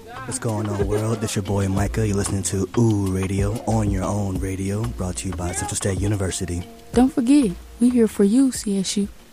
What's going on, world? This your boy Micah. You're listening to Ooh Radio on your own radio, brought to you by Central State University. Don't forget, we here for you, CSU.